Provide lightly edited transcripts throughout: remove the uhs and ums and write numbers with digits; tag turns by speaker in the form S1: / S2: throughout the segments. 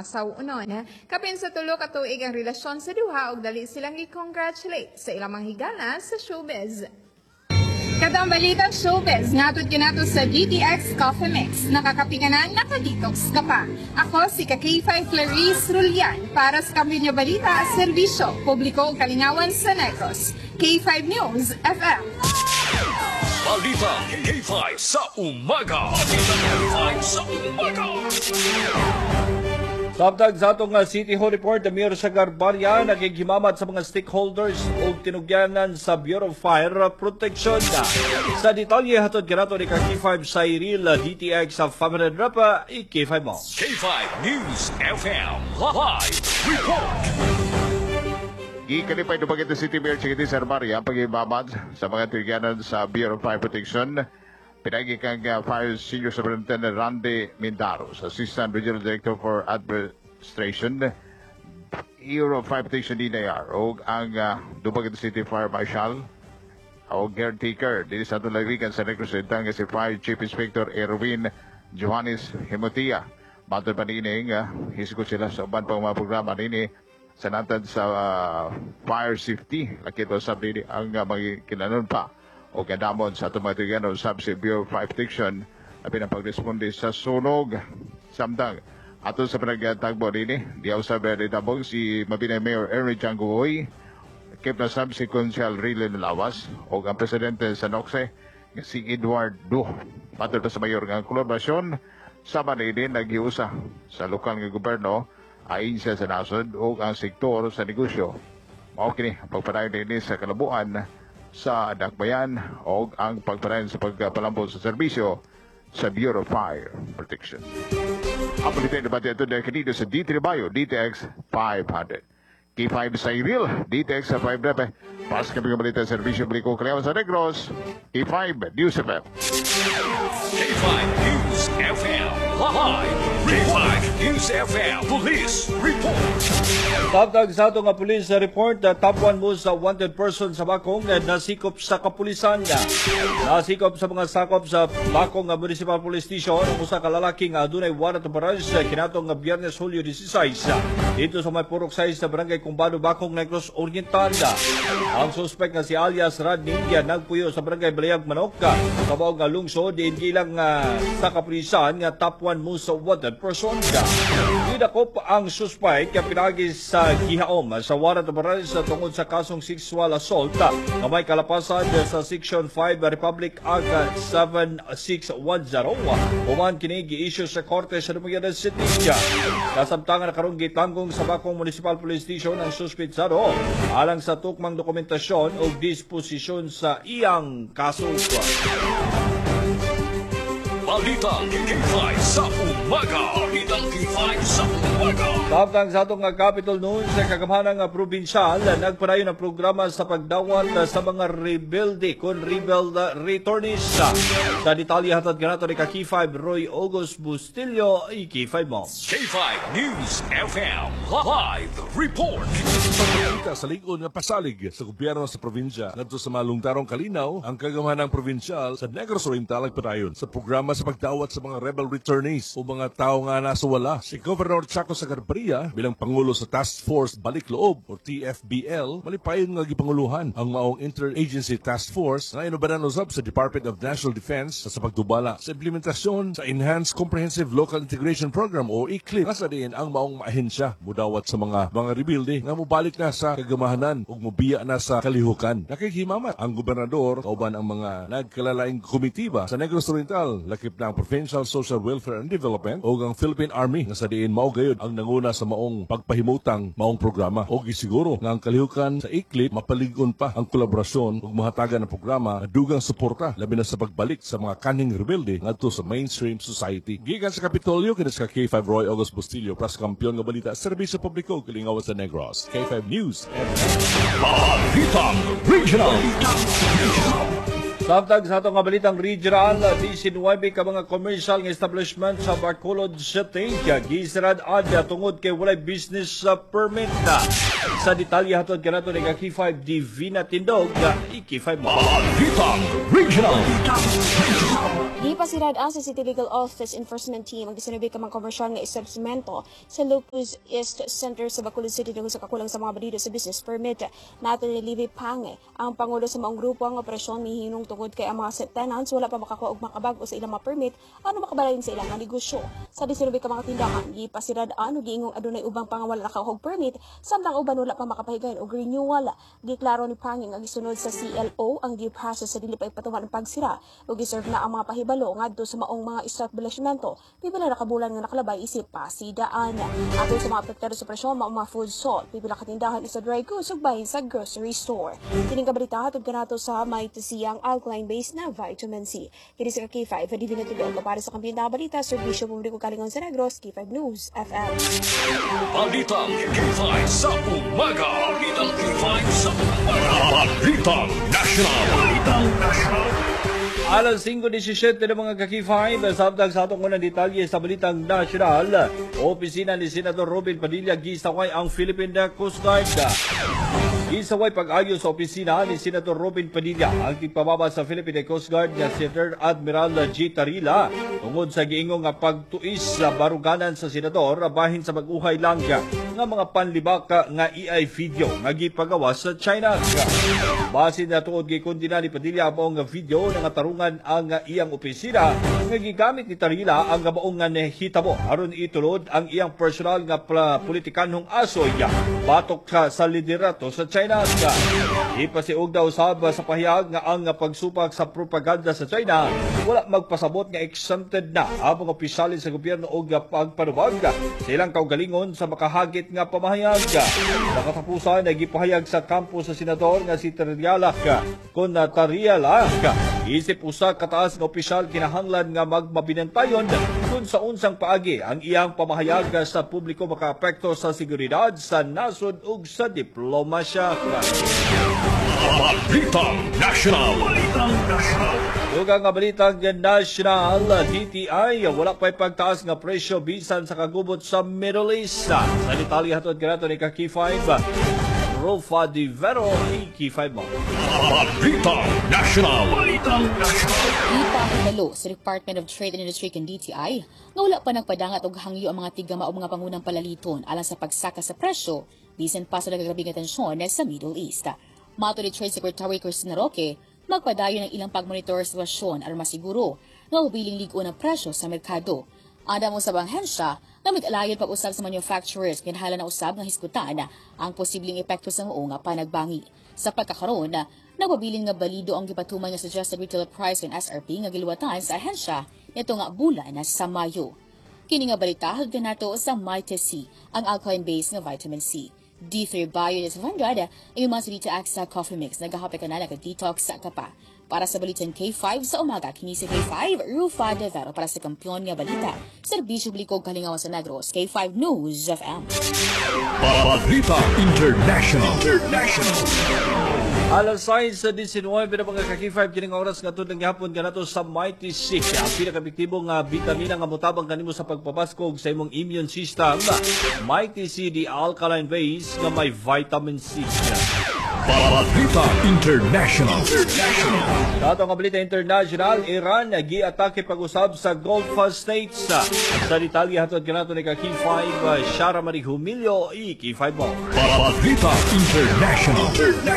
S1: asawa unon. Kapin sa tulo ka tuig ang relasyon sa duha ug dali silang i-congratulate sa ilang manghigala sa showbiz. Katang balitang showbiz, ngatod kinato sa GTX Coffee Mix. Nakakapinganan, nakadetox ka pa. Ako si K5 Clarice Rulian para sa Kambinyo Balita, Serbisyo, Publiko ug Kalingawan sa Negros. K5 News FM.
S2: Balita K5 sa umaga. Balita K5 sa umaga.
S3: Samtang sa atong City Hall Report, Mayor Sagar Barya naghihimamat sa mga stakeholders o tinugyanan sa Bureau of Fire Protection. Sa detalye, hatod kanato ni K5 sa Iril, DTX sa Family Rapa, K5 mo.
S2: K5 News FM Live Report.
S4: Gikalipay ng Bagete City Mayor Chiquiti Sarbaria pag-imamat sa mga tigyanan sa Bureau of Fire Protection. Pinagi kang Fire Senior Superintendent Randy Mindaros, Assistant Regional Director for Administration, Bureau of Fire Protection DNR, o ang Dumaguete City Fire Marshal, o caretaker, dito sa itong lawigan sa Negros Oriental si Fire Chief Inspector Erwin Johannes Hemotia. Matod pa nining, hisgot sila sa uban pang mga programa nini sa natad sa fire safety. Lakit o sabi ang mga kinanon pa o kadamon sa tumatigan o sabi si Bureau of Fire Protection na pinapag-responde sa sunog. Samtang ato sa pinagtagbo nini, diyaw sabi ni Tabong si Mabinay Mayor Ernie Changuoy, kip na sabi si Consial Rilin Lawas o ang Presidente sa Noxe, si Edward Du. Patol pa sa mayor ng kolaborasyon, sama na din naghiusa sa lokal ng gobyerno, ayon siya sa nasod o ang sektor sa negosyo. Maukini, pagpadayon din sa kalabuan sa Dakbayan o ang pagpadayon sa pagpalambot sa serbisyo sa Bureau of Fire Protection. Ang palitin na ito dahil kanito sa D3 Bayo, DTX 500. K5 sa Iril, DTX sa 500. Pas kami kabalita sa serbisyo Bliko Kalayawan sa Negros, K5 News FM.
S2: K5 News FM Live. K5 News FM Police Report.
S3: Tabtag sa atong police report, top 1 mo sa wanted person sa Bakong na nasikop sa kapulisan. Nasikop sa mga sakop sa Bakong Municipal Police Station ang usa ka lalaki nga adunay warrant of arrest kinatong nga Biyernes Hulyo 16 dito sa may purok 6 sa barangay Kumbado, Bakong, Negros Oriental. Ang suspect nga si alias Rodney nagpuyo sa barangay Balayag, Manok sa baog nga lungsod ilang sa kapulisan nga top 1 mo sa wanted person. Gidakop ang suspect nga pinagi sa gihaom sa warrant of arrest tungod sa kasong sexual assault nga may kalapasan sa Section 5 Republic Act 7610. Human kini gi-issue sa korte sa Dumaguete City. Kasamtangan na karong gitanggong sa Bakong Municipal Police Station ang suspetsado alang sa tukmang dokumentasyon o disposisyon sa iyang kaso.
S2: Balita K5 sa umaga. Balita K5 sa umaga.
S3: Samtang sa atong Capitol noon sa kagamhanang probinsyal, nagpadayon ang programa sa pagdawat sa mga rebelde kon rebel returnees. Sa detalye hatad ganato ni K5 Roy August Bustillo, K5 mo.
S2: K5 News FM Live Report.
S5: Pagkakita sa ligon nga pasalig sa gobyerno sa probinsya ngadto sa malungtarong kalinaw ang kagamhanang probinsyal sa Negros Oriental padayon sa programa sa pagdawat sa mga rebel returnees o mga tao nga nasawala. Si Governor Chaco Sagarbaria bilang Pangulo sa Task Force Balik Loob o TFBL malipayon nga gipanguluhan ang maong Interagency Task Force na inubanan usab sa Department of National Defense sa pagdubala sa implementasyon sa Enhanced Comprehensive Local Integration Program o ECLIP nga sa diin ang maong ahensya mudawat sa mga rebilde nga mubalik na sa kagamahanan ug mobiya na sa kalihukan. Nakikihimamat ang gobernador kauban ang mga nagkalalaing komitiba sa Negros Oriental lakip na ang Provincial Social Welfare and Development o ang Philippine Army nga sa diin mao gayud ang nanguna sa maong pagpahimutang maong programa o gisiguro nga ang kalihukan sa ECLIP mapaligon pa ang kolaborasyon ug mahatagan ang programa na dugang suporta labi na sa pagbalik sa mga kaning rebelde ngadto sa mainstream society. Gikan sa Kapitolyo kini sa K5 Roy August Bustillo pras kampiyon nga balita serbisyo publiko Kalingawan sa Negros. K5 News.
S2: Balita Regional.
S3: Samtang sa atong balitang regional, 19 ka mga commercial nga establishment sa Bacolod City gisirad adya tungod kay walay business permit. Sa detalye hatod kanato ni K5 Divina Tindog, K5
S2: Balita Regional.
S6: Gipasirad ang sa City Legal Office Enforcement Team ang 19 ka mga komersyal nga establishmento sa Locus East Center sa Bacolod City dahil sa kakulang sa mga balido sa business permit. Nato ni Livy Pange, ang pangulo sa maong grupo ang operasyon mihinong tungod kay ang mga tenants wala pa makakuha og makabago sa ilang mga permit ano makabalayin sa ilang mga negosyo. Sa 19 ka mga tindahan, gipasirad ano giingong adunay ubang pangawala nakakuha og permit samtang uban wala pa makapahigayon og renewal. Giklaro ni Pange nga gisunod sa CLO ang giprocess sa dili pa ipatuman ang pagsira ug giserve na ang mga pahibalo ngadto sa maong mga establishmento pipila na kabulan nga nakalabay isip pasidaan. Ato sa mga apektado sa presyon mga food salt pipila katindahan isa dry goods ug bahin sa grocery store. Kining kabalita hatod kanato sa may tusiyang alkaline base na vitamin C. Kini sa K5 di binatuloy para sa kampiyon na balita serbisyo publiko kalingon sa Negros K5 News FM.
S2: Balitang K5 sa umaga. Balitang K5 sa umaga. Balitang National. Balitang National.
S3: Alas 5:17 ng mga kaki-5, sabtag sa atong unang detalye sa Balitang National, opisina ni Senator Robin Padilla gisaway ang Philippine Coast Guard. Gisaway pag-ayo sa opisina ni Senator Robin Padilla ang tigpababa sa Philippine Coast Guard nga si Rear Admiral G. Tarila tungod sa giingong nga pagtuis sa baruganan sa senador bahin sa mag-uhay lang nga mga panlibak nga AI video nga gipagawa sa China. Basin na tuod gikondina ni Padilla ang video nga tarungan ang iyang opisina nga gigamit ni Tarila ang gabaong nga nahitabo aron itulod ang iyang personal nga politikanhong asoy batok sa liderato sa China. Ipasiug daw usab sa pahayag nga ang pagsupak sa propaganda sa China wala magpasabot nga exempted na ang mga opisyal sa gobyerno og pagpanubag sa ilang kaugalingon sa makahagit nga pamahayag. Nakatapusan na gipahayag sa kampo sa senador nga si Tarila kun Tarila isip usa kataas nga opisyal kinahanglan nga magmabinantayon kung sa unsang paagi ang iyang pamahayag sa publiko makaapekto sa seguridad sa nasod ug sa diplomasya.
S2: Balitang National. Balitang National.
S3: Dugang nga Balitang National, DTI wala pa'y pagtaas nga presyo bisan sa kagubot sa Middle East. Sa detalye hatod kanato ni Kaki 5, Rolfa Di Vero, K5 mo.
S2: Balitang National. Balitang National.
S7: Ipahibalo sa Department of Trade and Industry kan DTI nga wala pa nagpadangat og hangyo ang mga tigama o mga pangunang palaliton alang sa pagsaka sa presyo bisan pa sa nagagabing atensyon sa Middle East. Mato ni Trade Secretary Christina Roque, magpadayon ng ilang pagmonitor sa sitwasyon aron masiguro nga ubiling ligo ng presyo sa merkado. Ada mo sa banghensya na mag-alayon pag-usab sa manufacturers kinahanglan na usab nga hisgutan ang posibleng epekto sa mao nga panagbangi. Sa pagkakaroon, nagpabilin nga balido ang gipatuman nga suggested retail price and SRP nga giluwatan sa ahensya nito nga bulan sa Mayo. Kini nga balita hagdan nato sa MyTC, ang alkaline base nga vitamin C. D3 Bio is 100 ay mga salita sa coffee mix nagahapit ka na nag-detox sa kapa. Para sa Balitan K5 sa umaga, kini si K5, Rufa De Vero para sa kampiyon nga balita. Serbisyo publiko kalingawan sa Negros, K5 News FM.
S2: Balita International.
S3: Alas 6:19 na mga Kaki 5 kining oras nga tudang gihapon kanato sa Mighty 6 ang pinakabiktibo nga bitamina nga motabang kanimo sa pagpapaskog sa imong immune system. Mighty C the alkaline base nga may vitamin C.
S2: Balita International.
S3: Dato nga Balita International, Iran gi-atake pag-usab sa Gulf States. Sa detalye hatod kanato ni Kaki 5, Shara Marie Humilio, K5 mo.
S2: Balita International.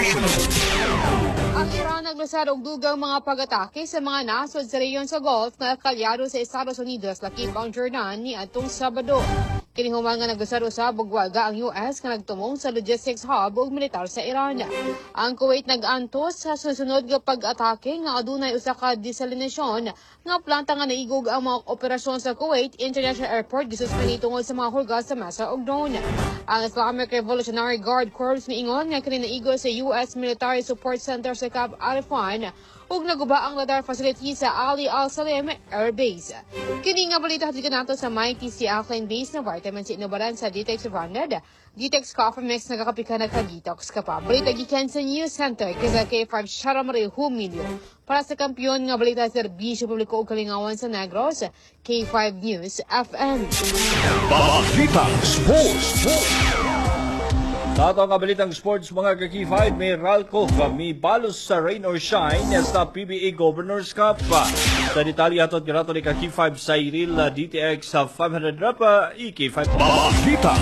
S1: Ang Iran naglusad og dugang mga pag-atake sa mga nasod sa rehiyon sa Gulf na kalyado sa Estados Unidos lakip ang Jordan ni atong Sabado. Kining human nga naglusad-usab og waga ang US nga nagtumong sa logistics hub ug militar sa Iran. Ang Kuwait nag-antos sa susunod nga pag-atake nga adunay usa ka desalinasyon nga planta nga naigog ang mga operasyon sa Kuwait International Airport gisuspend tungod sa mga hulga sa masa ug drone. Ang Islamic Revolutionary Guard Corps miingon nga kini naigog sa US Military Support Center sa Cab Arifan ug naguba ang radar facility sa Ali Al Salem Air Base. Kini nga balita hatid kanato sa Mighty C Alkaline Base na vitamin C inubaran sa Detox 100. Detox Coffee Mix nagakapika nagka-detox ka pa. Balita gikan sa News Center kisa K5 Shara Marie Humilio. Para sa kampiyon nga balita serbisyo publiko ug kalingawan sa Negros, K5 News FM.
S2: Balita Sports.
S3: Sa ato nga Balitang Sports mga Kaki 5, may Ralco may balos sa rain or shine sa PBA Governors Cup. Sa detalye ato kinato ni Key 5 Cyril DTX sa 500 rapa EK5.
S2: Balita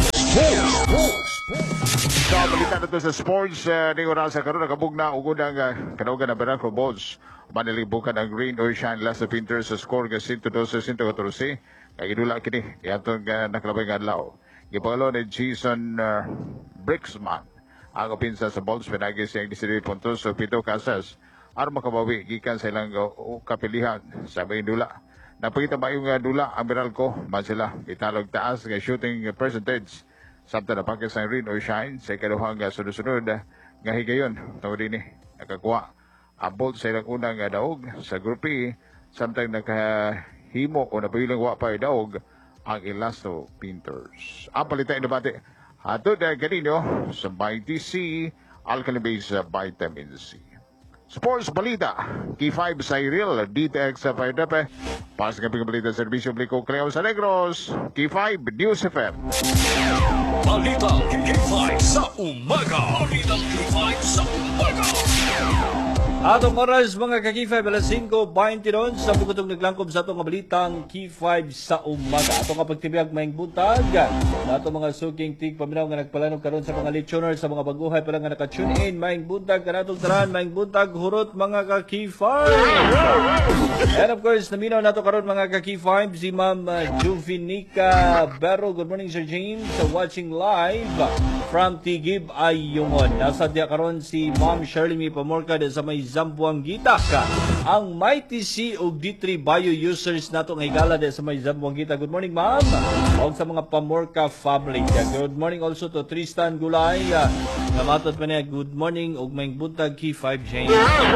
S4: Sa balita na to sa sports, ni oras sa karon nakabug na ugod ang kanaugan na Veracruz Bulls. Manilibukan ang Green Ocean Las Pinters sa score nga 102-114. Kaya idula kini yatong nakalabay nga adlaw. Gipangalo ni Jason Brixman. Ang opinsa sa Bulls pinagi siyang 19 puntos sa 7 kasas. Aron makabawi gikan sa ilang kapilihan sa may dula. Napakita mayong dula ang Meralco, man sila italog taas nga shooting percentage. Samtang napakis ang Green Ocean sa ikaduhang sunod-sunod nga higayon. Tawag din nakakuha ang Bulls sa ilang unang daog sa Group E. Samtang nakahimo o napahilang wapay daog ang Elasto Painters. Ang palitan na debate hatod ganino sa Mighty C Alcalibase Vitamin C. Sports Balita, K5 Cyril, DTX sa Fire Pas nga pinagbalita sa Servisyo Bliko Cleo sa Negros, K5 News FM.
S2: Balita K5 sa umaga. Balita K5 sa umaga.
S3: Atong oras mga ka-K5 alas 5:22 sa bugtong naglangkob sa atong balitang K5 sa umaga. Atong kapagtibiyag maing buntag sa atong mga suking tig paminaw nga nagpalanog karon sa mga listener sa mga baguhay pa lang nga naka-tune in maing buntag kanatong tanan maing buntag hurot mga ka-K5. And of course naminaw nato karon mga ka-K5 si Ma'am Juvinica Berro. Good morning Sir James, watching live from Tigib Ayungon. Nasa diya karon si Ma'am Shirley Mi Pamorca sa may Zamboanguita ka. Ang Mighty C ug D3 Bio users nato nga higala sa may Zamboanguita. Good morning ma'am. Og sa mga Pamorca family. Good morning also to Tristan Gulay. Namatot pa niya good morning ug may buntag K5 James.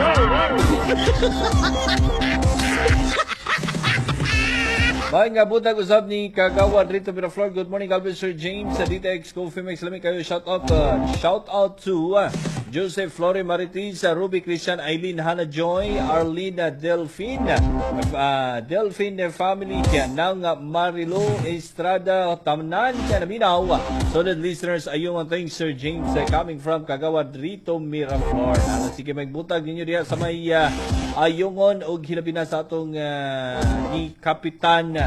S3: May nga buntag usab ni Kagawan Rito Miraflor. Good morning Alvin Sir James sa DTX Coffee Mix. Lami kayo shout out to Joseph Flore Maritis, Ruby Christian, Eileen Hannah Joy, Arlene Delphine, Delphine family kaya nang Marilo Estrada Tamnan kaya naminaw. Solid listeners ayong ang thanks Sir James coming from Kagawad Rito Miraflor. Sige magbutag ninyo diya sa may ayungon og hilabi na sa atong ni Kapitan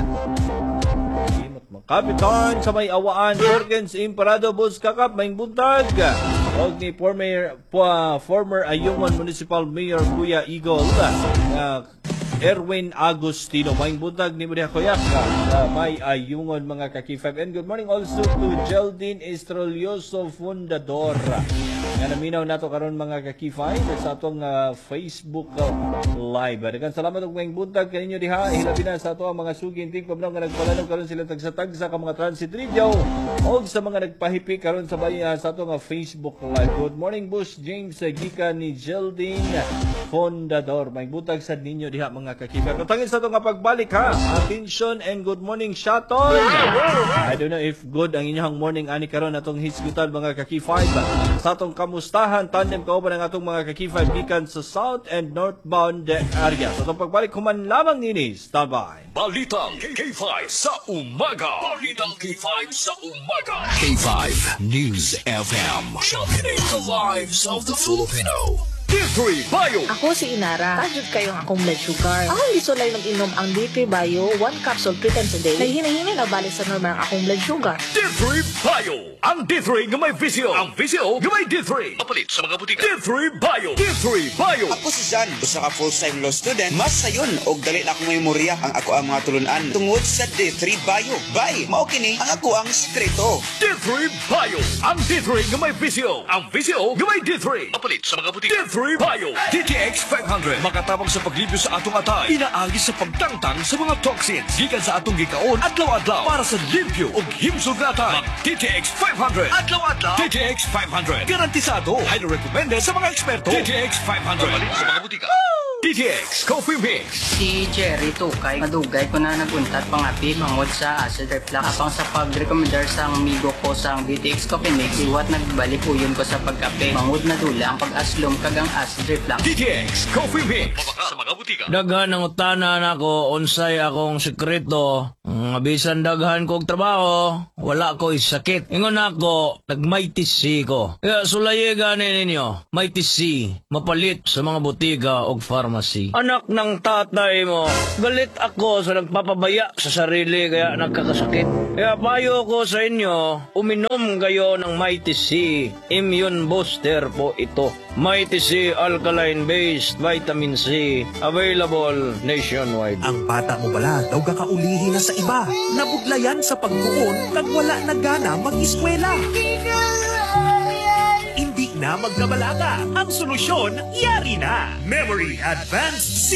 S3: Kapitan sa may awaan Organs Imparado Bus Kakap maing buntag og ni former Ayungon Municipal Mayor Kuya Eagle Erwin Agustino. Maing buntag ni Maria Koyak may Ayungon mga ka-K5. And good morning also to Geraldine Estrolioso Fundador. Nga naminaw nato karon mga ka-K5 sa atong Facebook live. Daghang salamat og maing buntag kaninyo diha. Hilabi na sa ato ang mga sugintig pabnaw nga nagpalanog karon sila tagsa-tagsa ka mga transit radio og sa mga nagpahipi karon sa sa atong Facebook live. Good morning Boss James gikan ni Geraldine Fundador. Maing buntag sa ninyo diha mga ka-K5. Tangin sa atong pagbalik ha. Attention and good morning Shaton. I don't know if good ang inyong morning ani karon atong hisgutan mga ka-K5 sa atong kamustahan tandem kauban ang atong mga ka-K5 gikan sa south and northbound area. So atong pagbalik human lamang nini. Stand by.
S2: Balita K5 sa umaga. Balita K5 sa umaga. K5 News FM. Sharpening the lives of the Filipino. D3 Bio.
S8: Ako si Inara. Tajud kayo ang akong blood sugar. Ako gisulay mag-inom ang D3 Bio 1 capsule 3 times a day. Nahihina-hina na balik sa normal ang akong blood sugar.
S2: D3 Bio. Ang D3 nga may visio. Ang visio nga may D3. Papalit sa mga butika. D3 Bio. D3 Bio.
S9: Ako si Jan, usa ka full-time law student. Mas sayon og dali na akong memorya ang ako ang mga tulunan tungod sa D3 Bio. Bye. Mao kini ang ako ang sekreto.
S2: D3 Bio. Ang D3 nga may visio. Ang visio nga may D3. Papalit sa mga butika. D3 Bio. DTX 500. Makatabang sa paglibyo sa atong atay. Inaagi sa pagtangtang sa mga toxins. Gikan sa atong gikaon adlaw-adlaw para sa limpyo ug himsog na atay. DTX 500. Adlaw-adlaw. DTX 500. Garantisado. Highly recommended sa mga eksperto. DTX 500. Papalit sa mga butika. DTX Coffee Mix.
S10: Si Jerry Tukay, madugay ko na naguntat pangapi mangod sa acid reflux. Apang sa pag-recommendar sa amigo ko sa DTX Coffee Mix, iwat nagbalik uyon ko sa pagkape. Mangod na dula ang pag-aslom kagang acid reflux.
S2: DTX Coffee Mix. Mabaka sa mga butika.
S11: Daghan ang utanan ako, unsay akong sekreto Bisan daghan kog trabaho, wala ko sakit. Ingon ako, nagmaytisi ko. Kaya sulaye gani ninyo, maytisi, mapalit sa mga butika o pharmacy. Anak ng tatay mo, galit ako sa nagpapabaya sa sarili kaya nagkakasakit. Kaya payo ko sa inyo, uminom kayo ng maytisi. Immune booster po ito. Maytisi alkaline-based vitamin C, available nationwide.
S12: Ang bata mo bala daw kakaulihin na sa iba. Nabuglayan sa pagtuon kag wala na gana mag-eskwela. Hindi na magkabalaga. Ang solusyon, yari na. Memory Advanced